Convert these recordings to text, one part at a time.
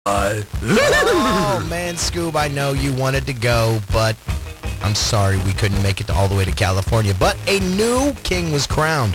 Oh, man, Scoob, I know you wanted to go, but I'm sorry we couldn't make it all the way to California. But a new king was crowned.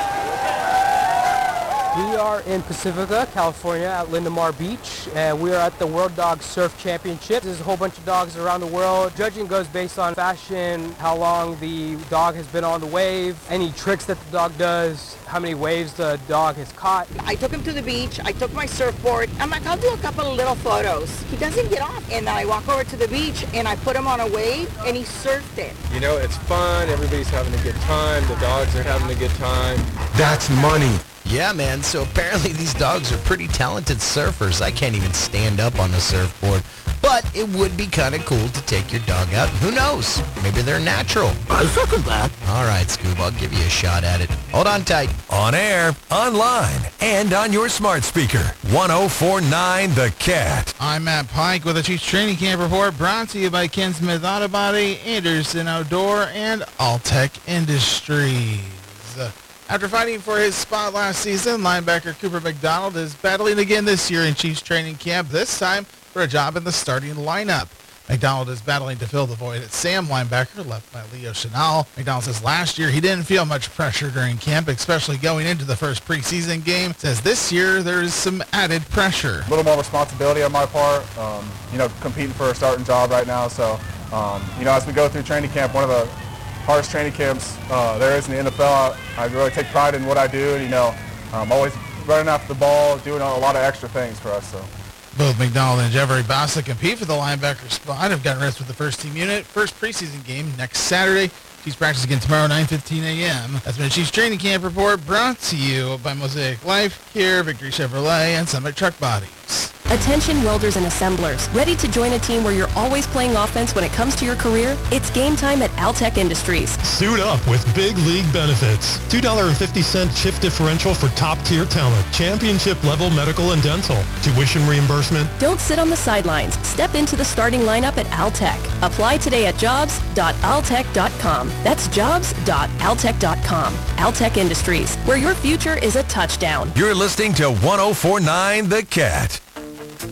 We are in Pacifica, California at Lindamar Beach, and we are at the World Dog Surf Championship. There's a whole bunch of dogs around the world. Judging goes based on fashion, how long the dog has been on the wave, any tricks that the dog does, how many waves the dog has caught. I took him to the beach. I took my surfboard. I'm like, I'll do a couple of little photos. He doesn't get off. And then I walk over to the beach and I put him on a wave and he surfed it. You know, it's fun. Everybody's having a good time. The dogs are having a good time. That's money. Yeah, man, so apparently these dogs are pretty talented surfers. I can't even stand up on a surfboard. But it would be kind of cool to take your dog out. Who knows? Maybe they're natural. I second that. All right, Scoob, I'll give you a shot at it. Hold on tight. On air, online, and on your smart speaker. 104.9 The Cat. I'm Matt Pike with a Chiefs Training Camp report brought to you by Ken Smith Auto Body, Anderson Outdoor, and Alltech Industries. After fighting for his spot last season, linebacker Cooper McDonald is battling again this year in Chiefs Training Camp, this time for a job in the starting lineup. McDonald is battling to fill the void at Sam linebacker, left by Leo Chenal. McDonald says last year he didn't feel much pressure during camp, especially going into the first preseason game. Says this year there's some added pressure. A little more responsibility on my part, competing for a starting job right now. So, as we go through training camp, one of the hardest training camps there is in the NFL. I really take pride in what I do, and I'm always running after the ball, doing a lot of extra things for us. So. Both McDonald and Jeffrey Bossa compete for the linebacker spot. Have gotten rest with the first team unit. First preseason game next Saturday. Chiefs practice again tomorrow, 9:15 a.m. That's been a Chiefs Training Camp report brought to you by Mosaic Life, Care, Victory Chevrolet, and Summit Truck Bodies. Attention welders and assemblers. Ready to join a team where you're always playing offense when it comes to your career? It's game time at Alltech Industries. Suit up with big league benefits. $2.50 shift differential for top-tier talent. Championship-level medical and dental. Tuition reimbursement. Don't sit on the sidelines. Step into the starting lineup at Alltech. Apply today at jobs.alltech.com. That's jobs.alltech.com. Alltech Industries, where your future is a touchdown. You're listening to 104.9 The Cat.